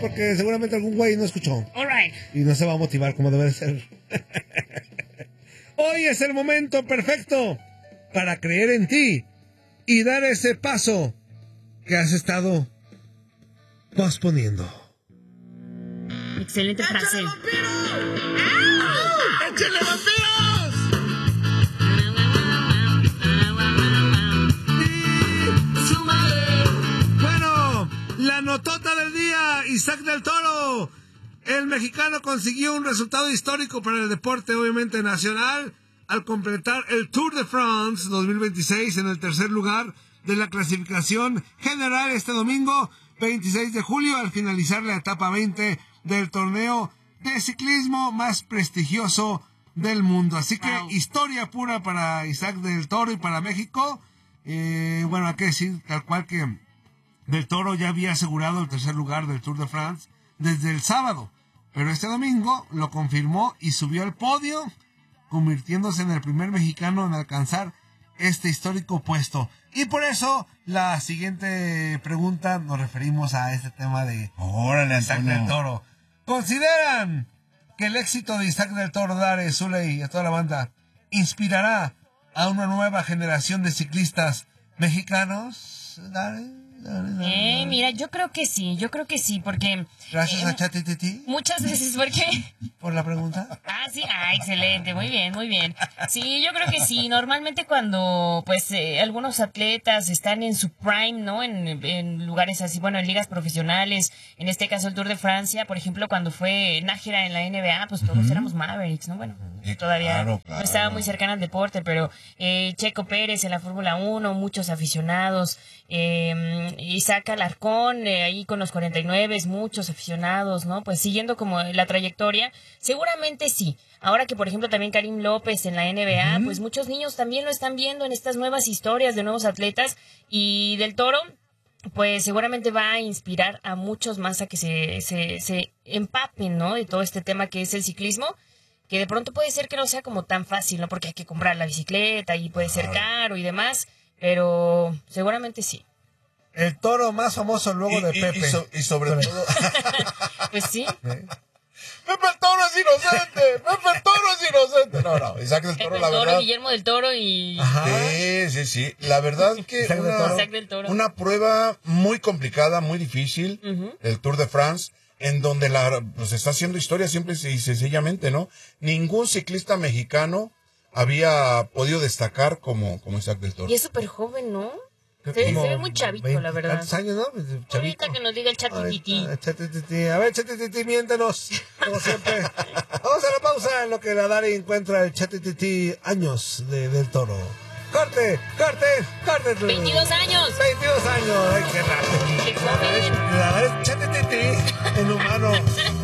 porque seguramente algún güey no escuchó. All right. Y no se va a motivar como debe de ser. Hoy es el momento perfecto para creer en ti y dar ese paso que has estado posponiendo. Excelente frase. ¡Échale, vampiros! Bueno, la notota del día, Isaac del Toro. El mexicano consiguió un resultado histórico para el deporte, obviamente nacional, al completar el Tour de France 2026 en el tercer lugar de la clasificación general este domingo 26 de julio, al finalizar la etapa 20 del torneo de ciclismo más prestigioso del mundo. Así que historia pura para Isaac del Toro y para México. Bueno, hay que decir tal cual que del Toro ya había asegurado el tercer lugar del Tour de France desde el sábado, pero este domingo lo confirmó y subió al podio, convirtiéndose en el primer mexicano en alcanzar este histórico puesto. Y por eso la siguiente pregunta nos referimos a este tema de Isaac del Toro. ¿Consideran que el éxito de Isaac del Toro, Dare, Zuley y a toda la banda inspirará a una nueva generación de ciclistas mexicanos? Dare. Mira, yo creo que sí, porque... Gracias a ChatGPT. Muchas veces, ¿por qué? Por la pregunta. Sí, excelente, muy bien, muy bien. Sí, yo creo que sí, normalmente cuando, pues, algunos atletas están en su prime, ¿no? En lugares así, bueno, en ligas profesionales, en este caso el Tour de Francia, por ejemplo, cuando fue Nájera en la NBA, pues todos éramos Mavericks, ¿no? Bueno, todavía no estaba muy cercana al deporte, pero Checo Pérez en la Fórmula 1, muchos aficionados, Isaac Alarcón, ahí con los 49, muchos aficionados, ¿no? Pues siguiendo como la trayectoria, seguramente sí. Ahora que, por ejemplo, también Karim López en la NBA, pues muchos niños también lo están viendo en estas nuevas historias de nuevos atletas, y del Toro, pues seguramente va a inspirar a muchos más a que se empapen, ¿no? De todo este tema que es el ciclismo, que de pronto puede ser que no sea como tan fácil, ¿no? Porque hay que comprar la bicicleta y puede ser caro y demás, pero seguramente sí. El Toro más famoso luego de Pepe. Y sobre todo... Pues sí. Pepe el Toro es inocente. Pepe el Toro es inocente. No, Isaac del Toro, la verdad. Guillermo del Toro y... Sí. La verdad que Isaac del Toro. Una prueba muy complicada, muy difícil, el Tour de France, en donde pues está haciendo historia simple y sencillamente, ¿no? Ningún ciclista mexicano había podido destacar como Isaac del Toro. Y es súper joven, ¿no? Se ve muy chavito, la verdad. ¿Cuántos años, no? Chavito. Ahorita que nos diga el ChatGPT. A ver, ChatGPT, miéntenos, como siempre. Vamos a la pausa en lo que la Dari encuentra el ChatGPT años del Toro. ¡Corte! 22 años. 22 años, ay, qué rápido. ¡Qué joven! La Dari es ChatGPT en humano.